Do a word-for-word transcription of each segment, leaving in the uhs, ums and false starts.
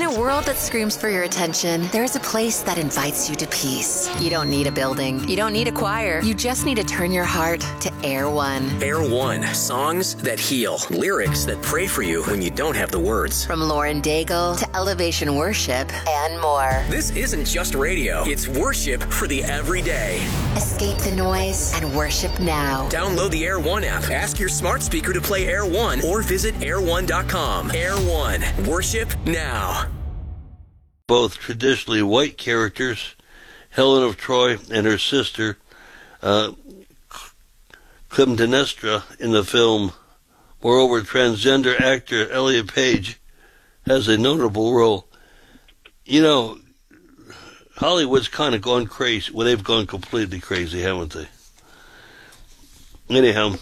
a world that screams for your attention, there's a place that invites you to peace. You don't need a building. You don't need a choir. You just need to turn your heart to Air One. Air One. Songs that heal. Lyrics that pray for you when you don't have the words. From Lauren Daigle to Elevation Worship and more. This isn't just radio. It's worship for the everyday. Escape the noise and worship now. Download the Air One app. Ask your smart speaker to play Air One or visit air one dot com. Air One. Worship now. Both traditionally white characters, Helen of Troy and her sister, uh, Clytemnestra, in the film. Moreover, transgender actor Elliot Page has a notable role. You know, Hollywood's kind of gone crazy. Well, they've gone completely crazy, haven't they? Anyhow,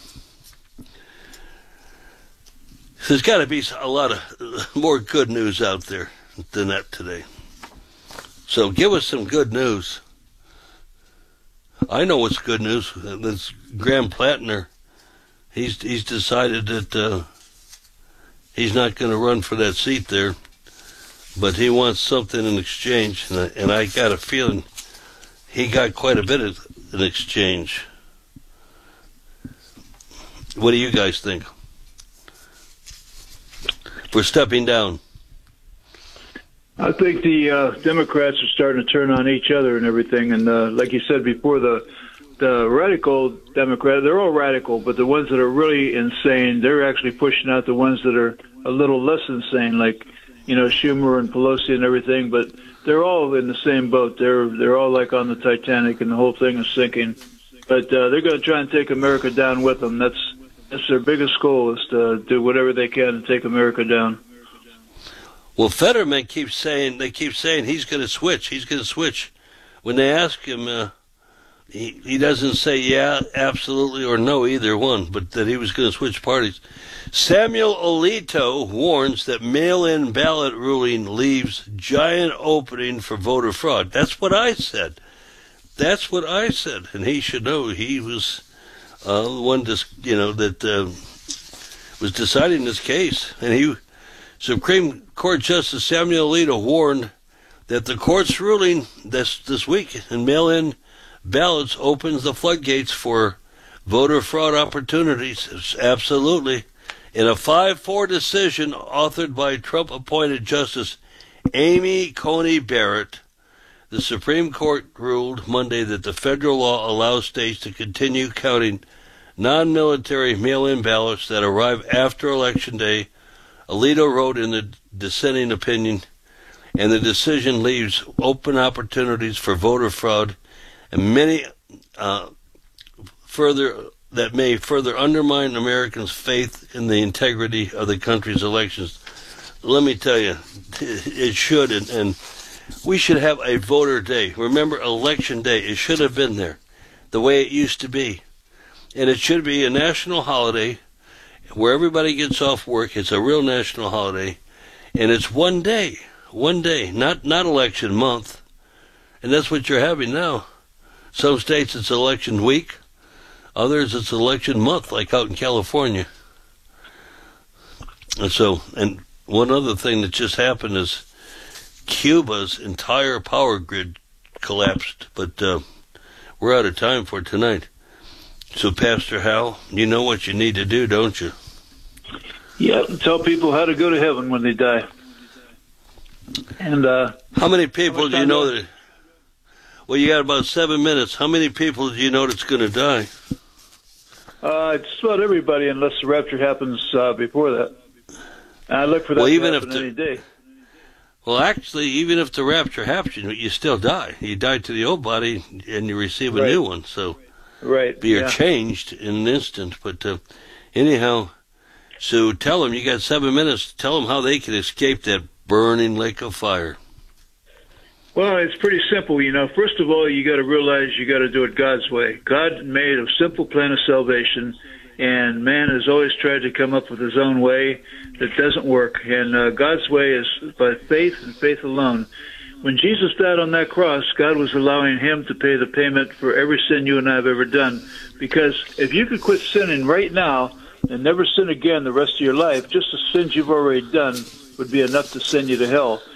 there's got to be a lot of more good news out there than that today. So give us some good news. I know what's good news. That's Graham Plattner. He's he's decided that uh, he's not going to run for that seat there, but he wants something in exchange, and I, and I got a feeling he got quite a bit of in exchange. What do you guys think? We're stepping down. I think the uh, Democrats are starting to turn on each other and everything. And uh, like you said before, the the radical Democrats, they're all radical, but the ones that are really insane, they're actually pushing out the ones that are a little less insane, like, you know, Schumer and Pelosi and everything. But they're all in the same boat. They're they're all like on the Titanic, and the whole thing is sinking. But uh, they're going to try and take America down with them. That's that's their biggest goal, is to do whatever they can to take America down. Well, Fetterman keeps saying, they keep saying he's going to switch, he's going to switch. When they ask him, uh, he, he doesn't say yeah, absolutely, or no, either one, but that he was going to switch parties. Samuel Alito warns that mail-in ballot ruling leaves giant opening for voter fraud. That's what I said. That's what I said, and he should know. He was uh, the one, dis- you know, that uh, was deciding this case, and he... Supreme Court Justice Samuel Alito warned that the court's ruling this this week in mail-in ballots opens the floodgates for voter fraud opportunities. Absolutely. In a five four decision authored by Trump-appointed Justice Amy Coney Barrett, the Supreme Court ruled Monday that the federal law allows states to continue counting non-military mail-in ballots that arrive after Election Day. Alito wrote in the dissenting opinion, and the decision leaves open opportunities for voter fraud and many uh, further that may further undermine Americans' faith in the integrity of the country's elections. Let me tell you, it should, and, and we should have a voter day. Remember, Election Day, it should have been there, the way it used to be. And it should be a national holiday where everybody gets off work. It's a real national holiday, and it's one day, one day, not not election month, and that's what you're having now. Some states it's election week, others it's election month, like out in California. And so, and one other thing that just happened is Cuba's entire power grid collapsed, but uh, we're out of time for tonight. So, Pastor Hal, you know what you need to do, don't you? Yeah, tell people how to go to heaven when they die. And uh, how many people do you know that? Well, you got about seven minutes. How many people do you know that's going to die? Uh, it's about everybody, unless the rapture happens uh, before that. And I look for that well, to even happen if the, any day. Well, actually, even if the rapture happens, you still die. You die to the old body, and you receive a right. new one. So. Right. Be yeah. changed in an instant. But uh, anyhow, so tell them, you got seven minutes, tell them how they can escape that burning lake of fire. Well, it's pretty simple. You know, first of all, you got to realize you got to do it God's way. God made a simple plan of salvation, and man has always tried to come up with his own way that doesn't work. And uh, God's way is by faith and faith alone. When Jesus died on that cross, God was allowing him to pay the payment for every sin you and I have ever done. Because if you could quit sinning right now and never sin again the rest of your life, just the sins you've already done would be enough to send you to hell.